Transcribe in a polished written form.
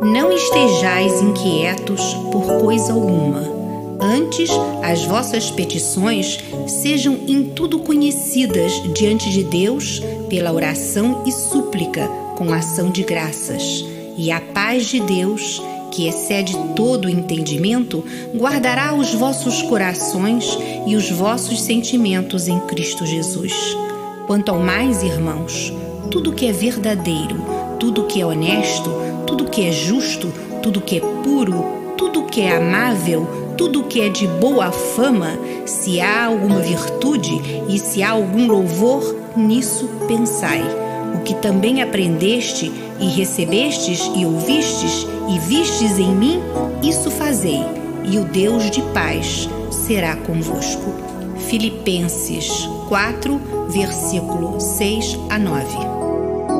Não estejais inquietos por coisa alguma. Antes, as vossas petições sejam em tudo conhecidas diante de Deus pela oração e súplica com ação de graças. E a paz de Deus, que excede todo o entendimento, guardará os vossos corações e os vossos sentimentos em Cristo Jesus. Quanto ao mais, irmãos, tudo que é verdadeiro, tudo que é honesto, tudo que é justo, tudo que é puro, tudo que é amável, tudo que é de boa fama, se há alguma virtude e se há algum louvor, nisso pensai. O que também aprendeste e recebestes e ouvistes e vistes em mim, isso fazei, e o Deus de paz será convosco. Filipenses 4, versículo 6 a 9.